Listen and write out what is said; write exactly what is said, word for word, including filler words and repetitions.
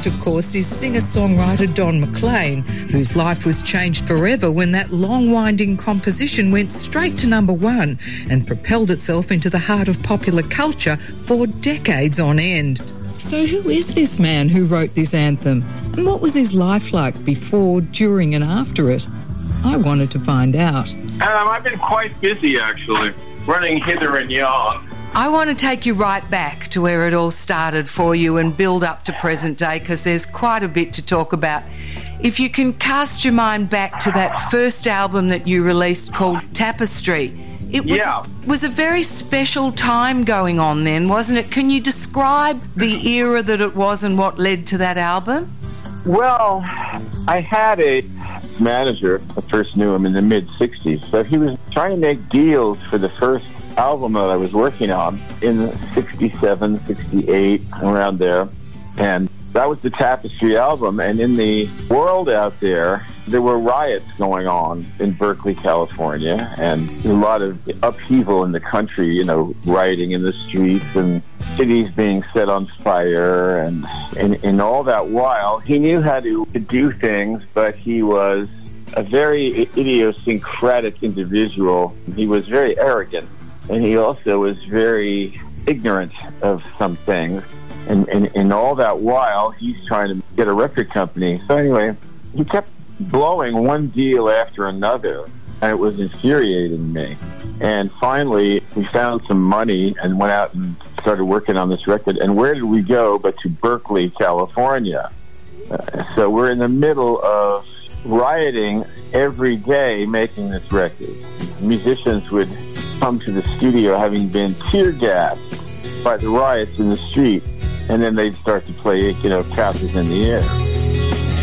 artist, of course, is singer-songwriter Don McLean, whose life was changed forever when that long-winding composition went straight to number one and propelled itself into the heart of popular culture for decades on end. So who is this man who wrote this anthem? And what was his life like before, during and after it? I wanted to find out. Um, I've been quite busy, actually, running hither and yon. I want to take you right back to where it all started for you and build up to present day, because there's quite a bit to talk about. If you can cast your mind back to that first album that you released called Tapestry, it was, yeah. was a very special time going on then, wasn't it? Can you describe the era that it was and what led to that album? Well, I had a manager, I first knew him in the mid-sixties, so he was trying to make deals for the first album that I was working on in sixty-seven, sixty-eight, around there. And that was the Tapestry album. And in the world out there, there were riots going on in Berkeley, California, and a lot of upheaval in the country, you know, rioting in the streets and cities being set on fire. And in all that while, he knew how to do things, but he was a very idiosyncratic individual. He was very arrogant. And he also was very ignorant of some things. And in all that while, he's trying to get a record company. So anyway, he kept blowing one deal after another, and it was infuriating me. And finally, we found some money and went out and started working on this record. And where did we go but to Berkeley, California? Uh, so we're in the middle of rioting every day making this record. Musicians would come to the studio having been tear gassed by the riots in the street, and then they'd start to play, you know, Castles in the Air.